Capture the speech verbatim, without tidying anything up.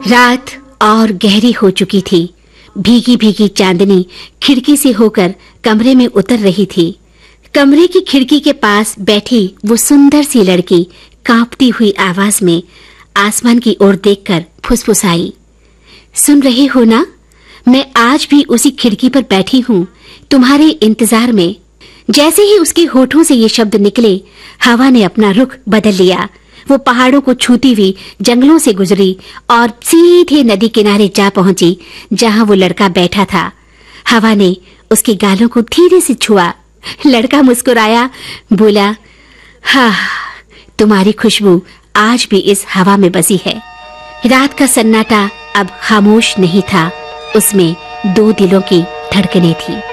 रात और गहरी हो चुकी थी। भीगी भीगी चांदनी खिड़की से होकर कमरे में उतर रही थी। कमरे की खिड़की के पास बैठी वो सुंदर सी लड़की कांपती हुई आवाज में आसमान की ओर देखकर फुसफुसाई, सुन रहे हो ना, मैं आज भी उसी खिड़की पर बैठी हूँ तुम्हारे इंतजार में। जैसे ही उसके होठों से ये शब्द निकले, हवा ने अपना रुख बदल लिया। वो पहाड़ों को छूती हुई जंगलों से गुजरी और सीधे नदी किनारे जा पहुंची जहां वो लड़का बैठा था। हवा ने उसके गालों को धीरे से छुआ। लड़का मुस्कुराया, बोला, हाँ, तुम्हारी खुशबू आज भी इस हवा में बसी है। रात का सन्नाटा अब खामोश नहीं था, उसमें दो दिलों की धड़कनें थी।